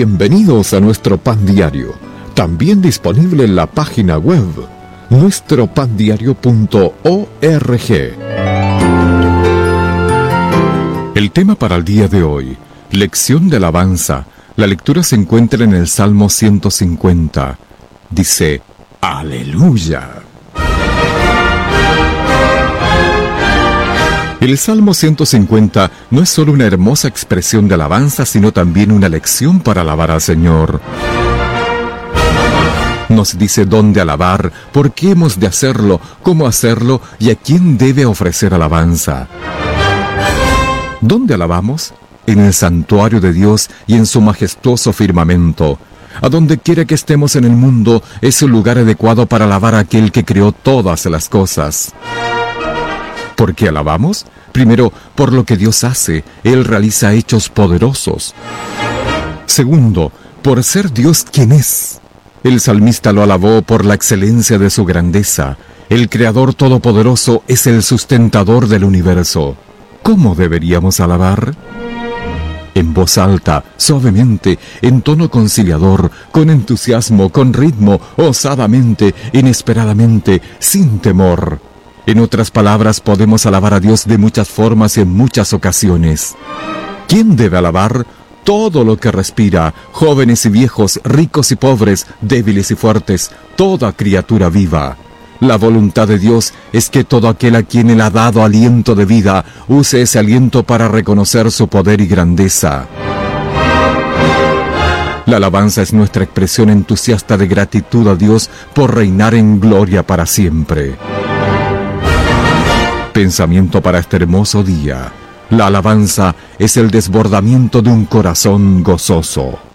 Bienvenidos a nuestro pan diario, también disponible en la página web nuestropandiario.org. El tema para el día de hoy, lección de alabanza. La lectura se encuentra en el Salmo 150. Dice, ¡Aleluya! El Salmo 150 no es solo una hermosa expresión de alabanza, sino también una lección para alabar al Señor. Nos dice dónde alabar, por qué hemos de hacerlo, cómo hacerlo y a quién debe ofrecer alabanza. ¿Dónde alabamos? En el santuario de Dios y en su majestuoso firmamento. A donde quiera que estemos en el mundo, es el lugar adecuado para alabar a aquel que creó todas las cosas. ¿Por qué alabamos? Primero, por lo que Dios hace. Él realiza hechos poderosos. Segundo, por ser Dios quien es. El salmista lo alabó por la excelencia de su grandeza. El Creador Todopoderoso es el sustentador del universo. ¿Cómo deberíamos alabar? En voz alta, suavemente, en tono conciliador, con entusiasmo, con ritmo, osadamente, inesperadamente, sin temor. En otras palabras, podemos alabar a Dios de muchas formas y en muchas ocasiones. ¿Quién debe alabar? Todo lo que respira, jóvenes y viejos, ricos y pobres, débiles y fuertes, toda criatura viva. La voluntad de Dios es que todo aquel a quien Él ha dado aliento de vida, use ese aliento para reconocer su poder y grandeza. La alabanza es nuestra expresión entusiasta de gratitud a Dios por reinar en gloria para siempre. Pensamiento para este hermoso día. La alabanza es el desbordamiento de un corazón gozoso.